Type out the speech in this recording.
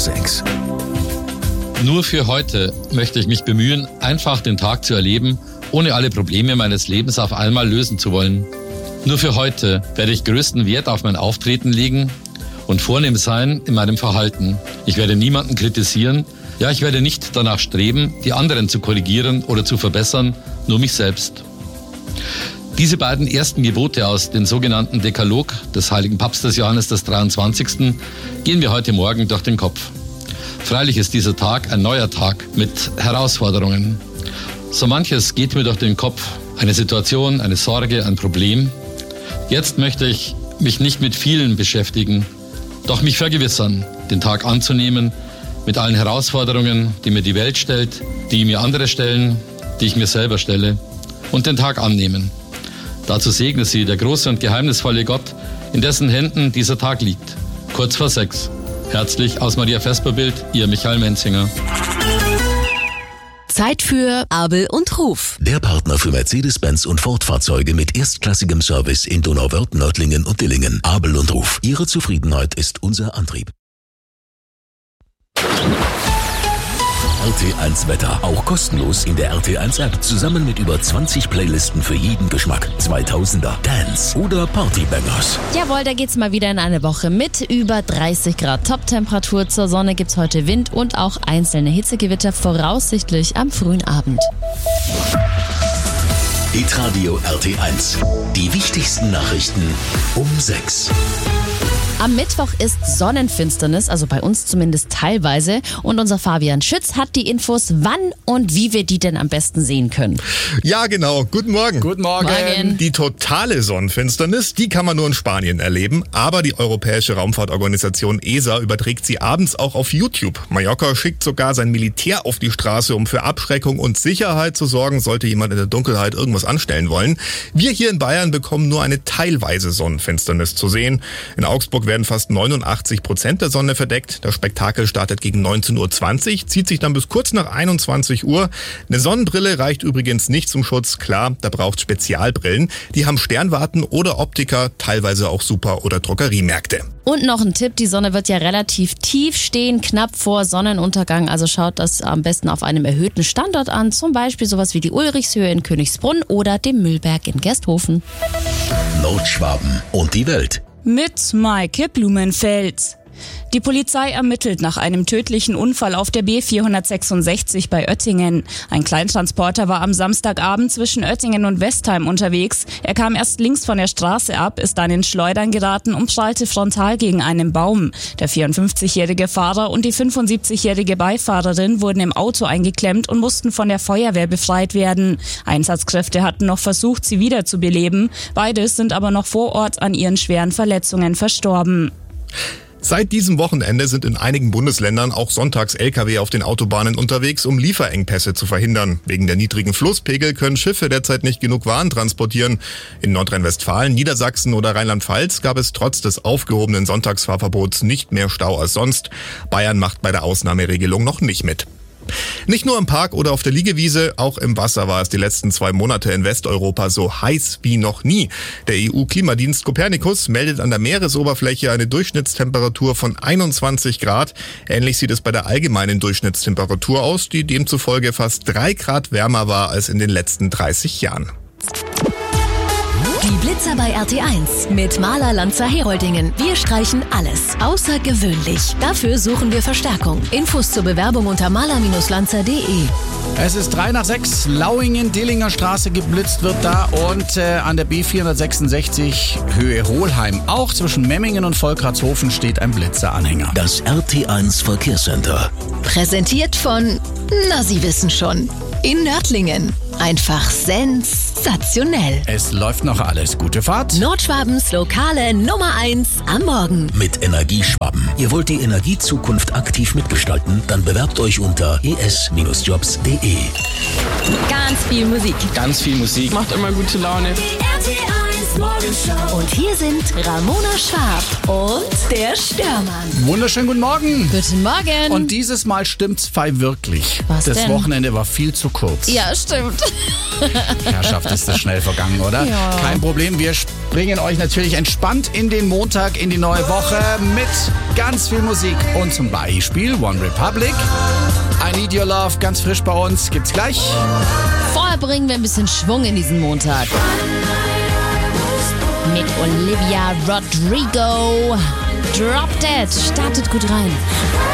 6. Nur für heute möchte ich mich bemühen, einfach den Tag zu erleben, ohne alle Probleme meines Lebens auf einmal lösen zu wollen. Nur für heute werde ich größten Wert auf mein Auftreten legen und vornehm sein in meinem Verhalten. Ich werde niemanden kritisieren. Ja, ich werde nicht danach streben, die anderen zu korrigieren oder zu verbessern, nur mich selbst. Diese beiden ersten Gebote aus dem sogenannten Dekalog des heiligen Papstes Johannes des 23. gehen mir heute Morgen durch den Kopf. Freilich ist dieser Tag ein neuer Tag mit Herausforderungen. So manches geht mir durch den Kopf. Eine Situation, eine Sorge, ein Problem. Jetzt möchte ich mich nicht mit vielen beschäftigen, doch mich vergewissern, den Tag anzunehmen, mit allen Herausforderungen, die mir die Welt stellt, die mir andere stellen, die ich mir selber stelle, und den Tag annehmen. Dazu segne Sie der große und geheimnisvolle Gott, in dessen Händen dieser Tag liegt. Kurz vor 6. Herzlich aus Maria Vesperbild, Ihr Michael Menzinger. Zeit für Abel und Ruf. Der Partner für Mercedes-Benz und Ford-Fahrzeuge mit erstklassigem Service in Donauwörth, Nördlingen und Dillingen. Abel und Ruf. Ihre Zufriedenheit ist unser Antrieb. RT1 Wetter. Auch kostenlos in der RT1 App. Zusammen mit über 20 Playlisten für jeden Geschmack. 2000er, Dance oder Partybangers. Jawohl, da geht's mal wieder in eine Woche mit über 30 Grad Top-Temperatur. Zur Sonne gibt's heute Wind und auch einzelne Hitzegewitter, voraussichtlich am frühen Abend. Hitradio RT1. Die wichtigsten Nachrichten um 6. Am Mittwoch ist Sonnenfinsternis, also bei uns zumindest teilweise. Und unser Fabian Schütz hat die Infos, wann und wie wir die denn am besten sehen können. Ja, genau. Guten Morgen. Guten Morgen. Morgen. Die totale Sonnenfinsternis, die kann man nur in Spanien erleben. Aber die Europäische Raumfahrtorganisation ESA überträgt sie abends auch auf YouTube. Mallorca schickt sogar sein Militär auf die Straße, um für Abschreckung und Sicherheit zu sorgen, sollte jemand in der Dunkelheit irgendwas anstellen wollen. Wir hier in Bayern bekommen nur eine teilweise Sonnenfinsternis zu sehen. In Augsburg werden fast 89% der Sonne verdeckt. Das Spektakel startet gegen 19.20 Uhr, zieht sich dann bis kurz nach 21 Uhr. Eine Sonnenbrille reicht übrigens nicht zum Schutz. Klar, da braucht Spezialbrillen. Die haben Sternwarten oder Optiker, teilweise auch Super- oder Drogeriemärkte. Und noch ein Tipp, die Sonne wird ja relativ tief stehen, knapp vor Sonnenuntergang. Also schaut das am besten auf einem erhöhten Standort an, zum Beispiel sowas wie die Ulrichshöhe in Königsbrunn oder dem Mühlberg in Gersthofen. Nordschwaben und die Welt. Mit Maike Blumenfeld. Die Polizei ermittelt nach einem tödlichen Unfall auf der B466 bei Oettingen. Ein Kleintransporter war am Samstagabend zwischen Oettingen und Westheim unterwegs. Er kam erst links von der Straße ab, ist dann in Schleudern geraten und prallte frontal gegen einen Baum. Der 54-jährige Fahrer und die 75-jährige Beifahrerin wurden im Auto eingeklemmt und mussten von der Feuerwehr befreit werden. Einsatzkräfte hatten noch versucht, sie wiederzubeleben. Beide sind aber noch vor Ort an ihren schweren Verletzungen verstorben. Seit diesem Wochenende sind in einigen Bundesländern auch sonntags Lkw auf den Autobahnen unterwegs, um Lieferengpässe zu verhindern. Wegen der niedrigen Flusspegel können Schiffe derzeit nicht genug Waren transportieren. In Nordrhein-Westfalen, Niedersachsen oder Rheinland-Pfalz gab es trotz des aufgehobenen Sonntagsfahrverbots nicht mehr Stau als sonst. Bayern macht bei der Ausnahmeregelung noch nicht mit. Nicht nur im Park oder auf der Liegewiese, auch im Wasser war es die letzten 2 Monate in Westeuropa so heiß wie noch nie. Der EU-Klimadienst Copernicus meldet an der Meeresoberfläche eine Durchschnittstemperatur von 21 Grad. Ähnlich sieht es bei der allgemeinen Durchschnittstemperatur aus, die demzufolge fast 3 Grad wärmer war als in den letzten 30 Jahren. Die Blitzer bei RT1 mit Maler Lanzer Heroldingen. Wir streichen alles außergewöhnlich. Dafür suchen wir Verstärkung. Infos zur Bewerbung unter maler-lanzer.de. Es ist 3 nach 6. Lauingen, Dillinger Straße geblitzt wird da und an der B466 Höhe Hohlheim. Auch zwischen Memmingen und Volkratshofen steht ein Blitzeranhänger. Das RT1 Verkehrscenter. Präsentiert von, na, Sie wissen schon, in Nördlingen. Einfach sensationell. Es läuft noch alles. Gute Fahrt. Nordschwabens lokale Nummer 1 am Morgen. Mit Energieschwaben. Ihr wollt die Energiezukunft aktiv mitgestalten? Dann bewerbt euch unter es-jobs.de. Ganz viel Musik. Ganz viel Musik. Macht immer gute Laune. RT1 Und hier sind Ramona Schwarb und der Störmann. Wunderschönen guten Morgen. Guten Morgen. Und dieses Mal stimmt's wirklich. Was das denn? Wochenende war viel zu kurz. Ja, stimmt. Herrschaft, ist das schnell vergangen, oder? Ja. Kein Problem, wir bringen euch natürlich entspannt in den Montag, in die neue Woche mit ganz viel Musik und zum Beispiel One Republic. I Need Your Love, ganz frisch bei uns, gibt's gleich. Vorher bringen wir ein bisschen Schwung in diesen Montag. Mit Olivia Rodrigo. Drop Dead startet gut rein.